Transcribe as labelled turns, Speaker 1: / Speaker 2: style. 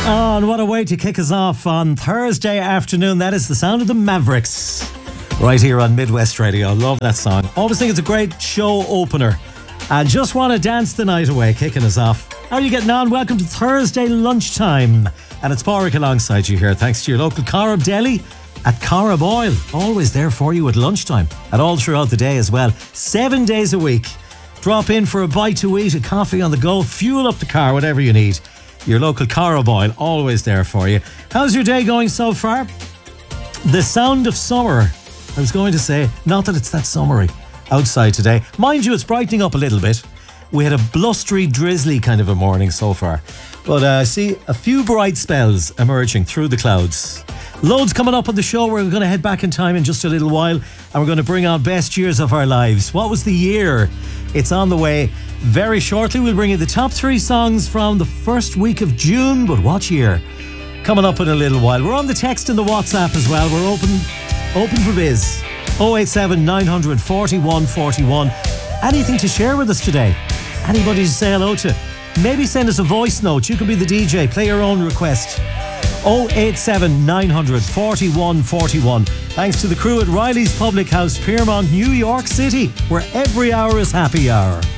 Speaker 1: Oh, and what a way to kick us off on Thursday afternoon. That is the sound of the Mavericks right here on Midwest Radio. Love that song. Always think it's a great show opener. And just want to dance the night away, kicking us off. How are you getting on? Welcome to Thursday lunchtime. And it's Pádraig alongside you here, thanks to your local Carib Deli at Carib Oil. Always there for you at lunchtime and all throughout the day as well. 7 days a week. Drop in for a bite to eat, a coffee on the go, fuel up the car, whatever you need. Your local Carib Oil, always there for you. How's your day going so far? The sound of summer. I was going to say, not that it's that summery outside today. Mind you, it's brightening up a little bit. We had a blustery, drizzly kind of a morning so far. But I see a few bright spells emerging through the clouds. Loads coming up on the show. We're going to head back in time in just a little while. And we're going to bring on best years of our lives. What was the year? It's on the way very shortly. We'll bring you the top 3 songs from the first week of June. But what year? Coming up in a little while. We're on the text and the WhatsApp as well. We're open for biz. 087 900 4141. Anything to share with us today? Anybody to say hello to? Maybe send us a voice note. You can be the DJ. Play your own request. 087 900 4141. Thanks to the crew at Riley's Public House, Piermont, New York City, where every hour is happy hour.